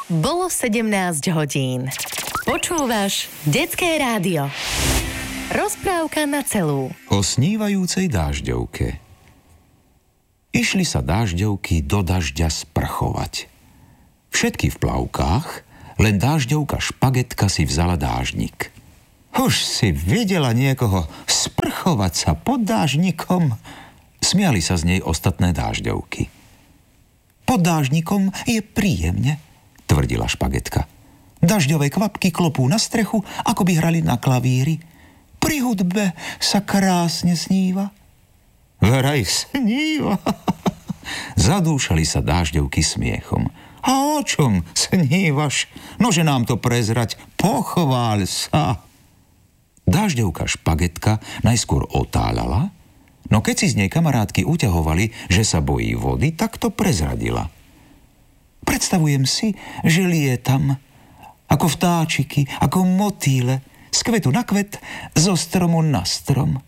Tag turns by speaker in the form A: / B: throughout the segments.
A: Bolo 17 hodín. Počúvaš Detské rádio. Rozprávka na celú.
B: O snívajúcej dážďovke. Išli sa dážďovky do dažďa sprchovať. Všetky v plavkách, len dážďovka Špagetka si vzala dážnik. Už si videla niekoho sprchovať sa pod dážnikom? Smiali sa z nej ostatné dážďovky. Pod dážnikom je príjemne, tvrdila Špagetka. Dažďové kvapky klopú na strechu, ako by hrali na klavíri. Pri hudbe sa krásne sníva. Vraj sníva. Zadúšali sa dážďovky smiechom. A o čom snívaš? Nože nám to prezrať, pochváľ sa. Dážďovka Špagetka najskôr otáľala, no keď si z nej kamarátky uťahovali, že sa bojí vody, tak to prezradila. Predstavujem si, že lietam ako vtáčiky, ako motýle, z kvetu na kvet, zo stromu na strom.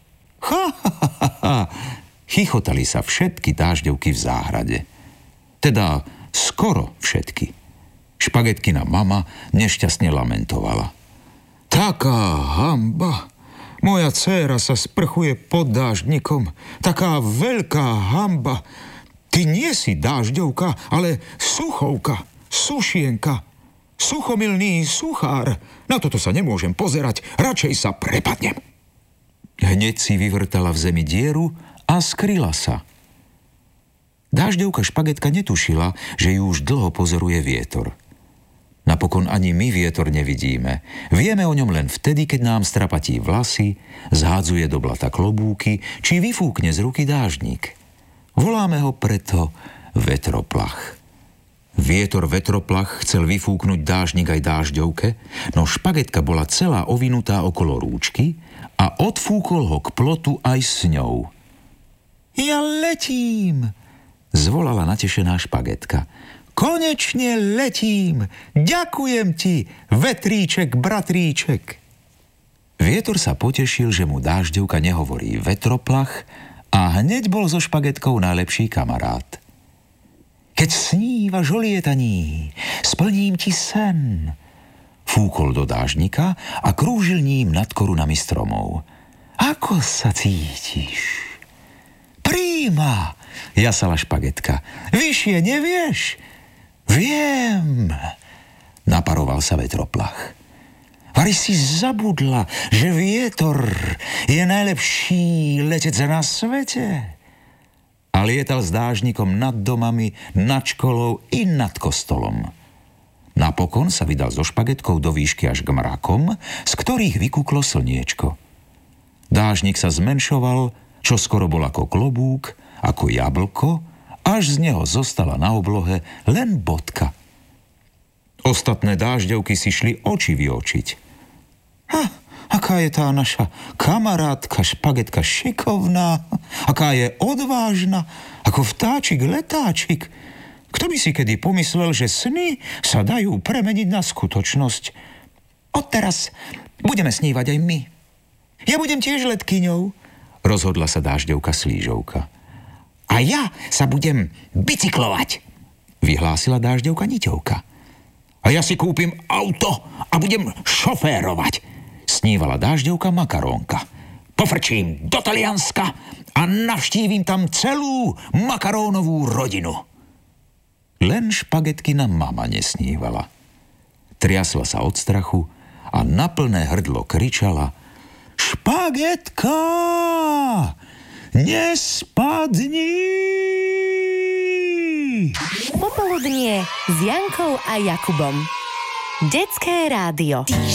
B: Chichotali sa všetky dážďovky v záhrade. Teda skoro všetky. Špagetkina mama nešťastne lamentovala. Taká hamba. Moja dcéra sa sprchuje pod dáždnikom. Taká veľká hamba. Ty nie si dážďovka, ale suchovka, sušienka, suchomilný suchár. Na toto sa nemôžem pozerať, radšej sa prepadnem. Hneď si vyvrtala v zemi dieru a skryla sa. Dážďovka Špagetka netušila, že ju už dlho pozoruje vietor. Napokon ani my vietor nevidíme. Vieme o ňom len vtedy, keď nám strapatí vlasy, zhádzuje do blata klobúky, či vyfúkne z ruky dáždnik. Voláme ho preto vetroplach. Vietor vetroplach chcel vyfúknuť dáždnik aj dážďovke, no Špagetka bola celá ovinutá okolo rúčky a odfúkol ho k plotu aj s ňou. Ja letím, zvolala natešená Špagetka. Konečne letím! Ďakujem ti, vetríček, bratríček! Vietor sa potešil, že mu dážďovka nehovorí vetroplach a hneď bol so Špagetkou najlepší kamarát. Keď snívaš o lietaní, splním ti sen. Fúkol do dáždnika a krúžil ním nad korunami stromov. Ako sa cítiš? Príma, jasala Špagetka. Vyššie nevieš? Viem, naparoval sa vetroplach. Vari si zabudla, že vietor je najlepší letec na svete. A lietal s dážnikom nad domami, nad školou i nad kostolom. Napokon sa vydal so Špagetkou do výšky až k mrakom, z ktorých vykúklo slniečko. Dážnik sa zmenšoval, čo skoro bol ako klobúk, ako jablko, až z neho zostala na oblohe len bodka. Ostatné dážďovky si šli oči vyočiť. Aká je tá naša kamarátka Špagetka šikovná, aká je odvážna, ako vtáčik letáčik. Kto by si kedy pomyslel, že sny sa dajú premeniť na skutočnosť? Odteraz budeme snívať aj my. Ja budem tiež letkyňou, rozhodla sa dážďovka Slížovka. A ja sa budem bicyklovať, vyhlásila dážďovka Niťovka. A ja si kúpim auto a budem šoférovať, snívala dážďovka Makarónka. Pofrčím do Talianska a navštívim tam celú makarónovú rodinu. Len Špagetkina mama nesnívala. Triasla sa od strachu a na plné hrdlo kričala: Špagetka! Nespadni!
A: Popoludnie s Jankou a Jakubom. Detské rádio.